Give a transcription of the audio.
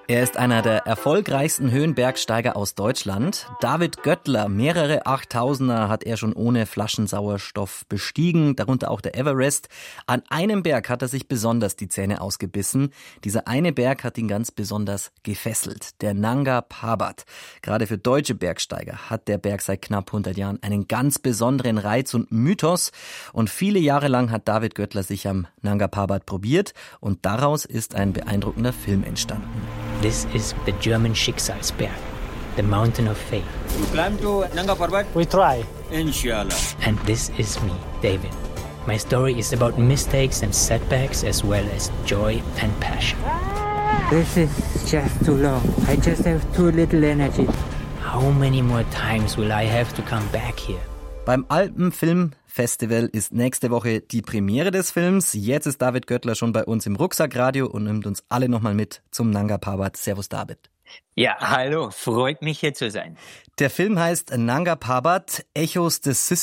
Er ist einer der erfolgreichsten Höhenbergsteiger aus Deutschland. David Göttler, mehrere Achttausender hat er schon ohne Flaschensauerstoff bestiegen, darunter auch der Everest. An einem Berg hat er sich besonders die Zähne ausgebissen. Dieser eine Berg hat ihn ganz besonders gefesselt, der Nanga Parbat. Gerade für deutsche Bergsteiger hat der Berg seit knapp 100 Jahren einen ganz besonderen Reiz und Mythos. Und viele Jahre lang hat David Göttler sich am Nanga Parbat probiert und daraus ist ein beeindruckender Film entstanden. This is the German Schicksalsberg, the mountain of fate. You climb to Nanga Parbat? We try. Inshallah. And this is me, David. My story is about mistakes and setbacks as well as joy and passion. This is just too long. I just have too little energy. How many more times will I have to come back here? Beim Alpenfilmfestival ist nächste Woche die Premiere des Films. Jetzt ist David Göttler schon bei uns im Rucksackradio und nimmt uns alle nochmal mit zum Nanga Parbat. Servus David. Ja, hallo, freut mich hier zu sein. Der Film heißt Nanga Parbat, Echos des